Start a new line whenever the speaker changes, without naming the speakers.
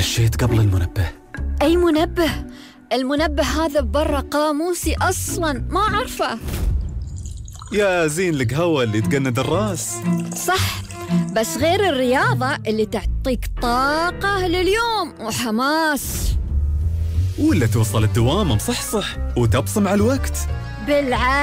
نشيت قبل المنبه.
أي منبه؟ المنبه هذا برا قاموسي أصلاً ما أعرفه.
يا زين القهوة اللي تقند الراس.
صح، بس غير الرياضة اللي تعطيك طاقة لليوم وحماس.
ولا توصل الدوام مصحصح وتبصم على الوقت.